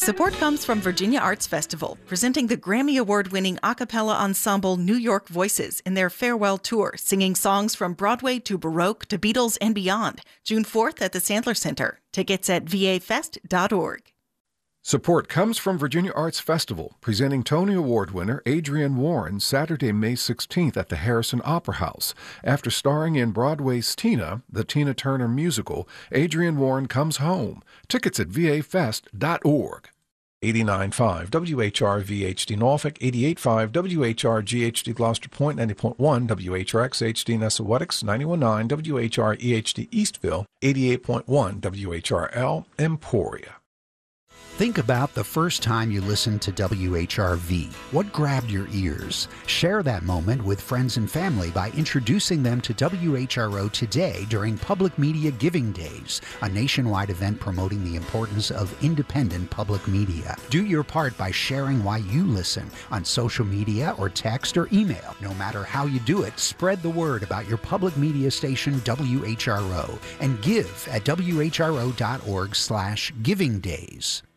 Support comes from Virginia Arts Festival, presenting the Grammy Award-winning a cappella ensemble New York Voices in their farewell tour, singing songs from Broadway to Baroque to Beatles and beyond. June 4th at the Sandler Center. Tickets at vafest.org. Support comes from Virginia Arts Festival, presenting Tony Award winner Adrienne Warren Saturday, May 16th at the Harrison Opera House. After starring in Broadway's Tina, the Tina Turner musical, Adrienne Warren comes home. Tickets at vafest.org. 89.5 WHR VHD Norfolk, 88.5 WHR GHD Gloucester Point, 90.1 WHRX HD Nessawetics, 91.9 WHR EHD Eastville, 88.1 WHRL Emporia. Think about the first time you listened to WHRV. What grabbed your ears? Share that moment with friends and family by introducing them to WHRO today during Public Media Giving Days, a nationwide event promoting the importance of independent public media. Do your part by sharing why you listen on social media or text or email. No matter how you do it, spread the word about your public media station WHRO and give at whro.org/givingdays.